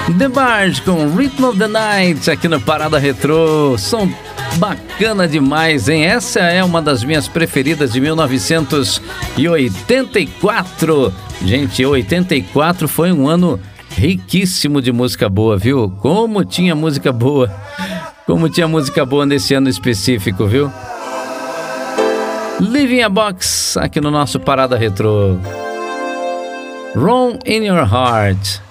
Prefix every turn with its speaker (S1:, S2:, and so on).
S1: The Bard com Rhythm of the Night aqui no Parada Retrô. Som bacana demais, hein? Essa é uma das minhas preferidas de 1984. Gente, 84 foi um ano riquíssimo de música boa, viu? Como tinha música boa. Como tinha música boa nesse ano específico, viu? Living a Box aqui no nosso Parada Retrô. Wrong in Your Heart.